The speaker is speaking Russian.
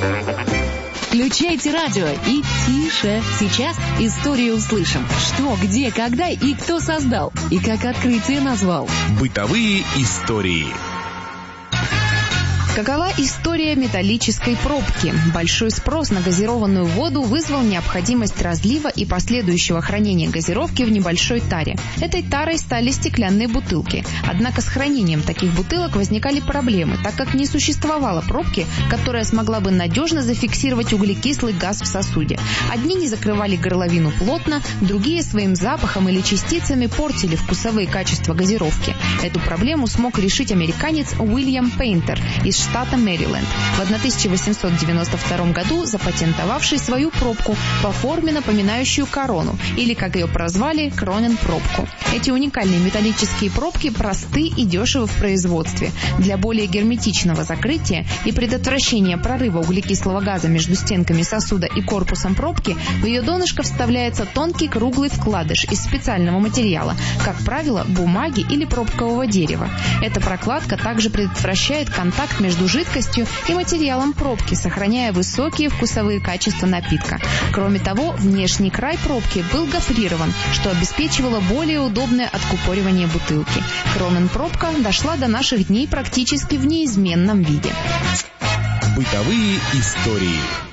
Включайте радио и тише. Сейчас историю услышим. Что, где, когда и кто создал. И как открытие назвал. Бытовые истории. Какова история металлической пробки? Большой спрос на газированную воду вызвал необходимость разлива и последующего хранения газировки в небольшой таре. Этой тарой стали стеклянные бутылки. Однако с хранением таких бутылок возникали проблемы, так как не существовало пробки, которая смогла бы надежно зафиксировать углекислый газ в сосуде. Одни не закрывали горловину плотно, другие своим запахом или частицами портили вкусовые качества газировки. Эту проблему смог решить американец Уильям Пейнтер из штата Мэриленд, в 1892 году запатентовавший свою пробку по форме, напоминающую корону, или, как ее прозвали, Кронен-пробку. Эти уникальные металлические пробки просты и дешевы в производстве. Для более герметичного закрытия и предотвращения прорыва углекислого газа между стенками сосуда и корпусом пробки в ее донышко вставляется тонкий круглый вкладыш из специального материала, как правило, бумаги или пробкового дерева. Эта прокладка также предотвращает контакт между жидкостью и материалом пробки, сохраняя высокие вкусовые качества напитка. Кроме того, внешний край пробки был гофрирован, что обеспечивало более удобное откупоривание бутылки. Кронен-пробка дошла до наших дней практически в неизменном виде. Бытовые истории.